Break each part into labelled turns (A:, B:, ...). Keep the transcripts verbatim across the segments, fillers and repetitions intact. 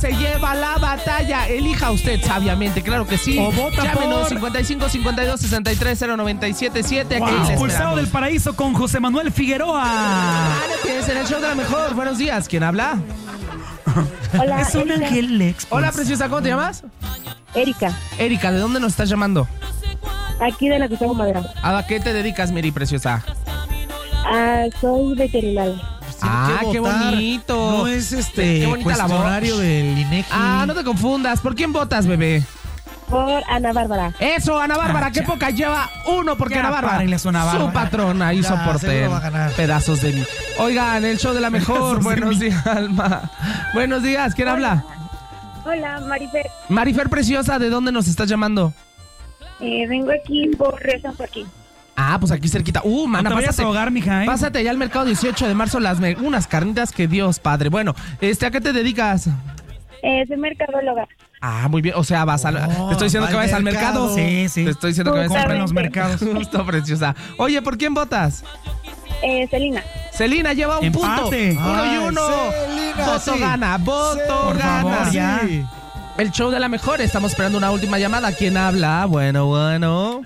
A: se lleva la batalla. Elija usted sabiamente, claro que sí.
B: O vota
A: Llámenos
B: por...
A: cincuenta y cinco, cincuenta y dos, sesenta y tres, cero noventa y siete siete.
B: Wow.
A: Aquí les
B: Expulsado
A: esperamos.
B: del paraíso con José Manuel Figueroa.
A: Ángeles en el show de la mejor. Buenos días. ¿Quién habla?
C: Hola,
B: Es un
C: Erika.
B: ángel expulsado.
A: Hola, preciosa. ¿Cómo te llamas?
C: Erika,
A: Erika, ¿de dónde nos estás llamando?
C: aquí de la Gustavo Madera.
A: ¿A qué te dedicas, Miri, preciosa?
C: Ah, soy veterinaria.
A: Ah,
D: que
A: qué
D: votar.
A: bonito.
D: No es este
A: Qué bonita labor.
D: cuestionario del INEGI.
A: Ah, no te confundas. ¿Por quién votas, bebé?
C: Por Ana Bárbara.
A: Eso, Ana Bárbara,
B: Ah,
A: qué
B: ya.
A: poca lleva uno, porque
B: Ya,
A: Ana Bárbara,
B: párenle a su Ana Bárbara.
A: su patrona y
D: Ya,
A: soporte.
D: seguro va a ganar.
A: Pedazos de mí. Oigan, el show de la mejor.
B: Pedazos de
A: Buenos
B: mí.
A: días, Alma. Buenos días, ¿quién habla?
C: Hola, Marifer.
A: Marifer Preciosa, ¿de dónde nos estás llamando?
C: Eh, vengo aquí por Río San Joaquín.
A: Ah, pues aquí cerquita. Uh,
B: No
A: mana,
B: te vayas
A: pásate.
B: a ahogar, mija, ¿eh?
A: Pásate allá al mercado dieciocho de marzo, las me- unas carnitas que Dios padre. Bueno, este, ¿a qué te dedicas?
C: Eh, soy mercadóloga.
A: Ah, muy bien. O sea, vas al.
D: Oh,
A: te estoy diciendo
D: va
A: que
D: al
A: vayas al mercado.
D: mercado.
B: Sí, sí.
A: Te estoy diciendo que vayas al
B: Compra en
C: Justamente.
B: los mercados.
A: Justo, preciosa. Oye, ¿por quién votas?
C: Eh, Celina.
A: Celina lleva un
B: Empate.
A: punto. Uno y
D: Ay,
A: uno.
D: Celina,
A: Voto
D: sí.
A: gana, voto
B: Por
A: gana.
B: favor, ya.
D: Sí.
A: El show de la mejor. Estamos esperando una última llamada. ¿Quién habla? Bueno, bueno.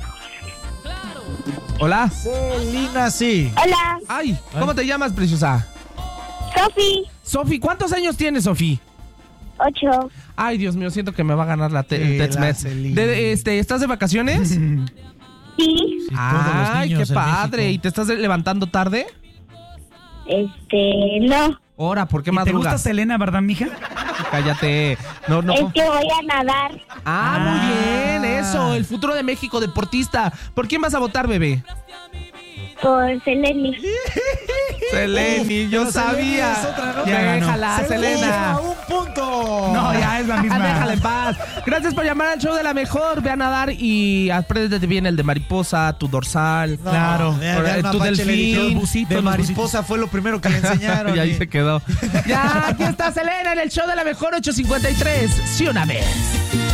A: Hola.
D: Celina, sí.
C: Hola,
A: Ay, ¿cómo te llamas, preciosa?
C: Sofi.
A: Sofi, ¿cuántos años tienes, Sofi?
C: Ocho.
A: Ay, Dios mío, siento que me va a ganar la te- el
D: Sí,
A: Tex
D: la
A: Mex.
D: Celina.
A: De- este, ¿estás de vacaciones?
C: Sí.
D: Sí, todos los
A: Ay,
D: niños
A: qué
D: en
A: padre. ¿Y
D: México.
A: te estás levantando tarde?
C: Este, no.
A: Ahora, ¿por qué
B: ¿Y te gusta
A: madrugas?
B: Selena, verdad, mija?
A: Cállate. No, no.
C: Es que voy a nadar.
A: Ah, muy
B: Ah.
A: bien, eso. El futuro de México, deportista. ¿Por quién vas a votar, bebé?
C: Por Seleni.
A: Seleni, yo
D: Pero
A: sabía.
D: Selena es otra, ¿no?
B: Ya ganó.
A: Déjala, Selena.
D: un punto.
B: No, ya es la misma.
A: Ah, déjala en paz. Gracias por llamar al show de la mejor. Ve a nadar y apréndete bien el de mariposa, tu dorsal.
D: No,
B: Claro.
D: de- de
A: Ahora,
D: Alma
A: tu
D: Pache le
A: delfín.
D: dijeron,
B: Los bucitos,
D: de
B: los
D: mariposa fue lo primero que le enseñaron.
A: Y ahí
D: y-
A: se quedó. Ya, aquí está Selena en el show de la mejor ocho cincuenta y tres. Sí, una vez.